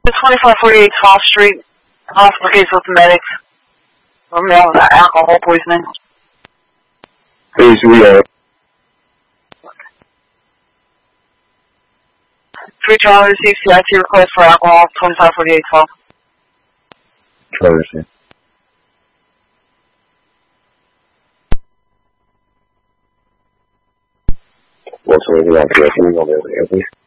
2548 12th Street, hospital case with medics. For male with alcohol poisoning. Please, we are. 3 Charlie received CIT request for alcohol, 2548 12. Charlie received. What's the name of the please?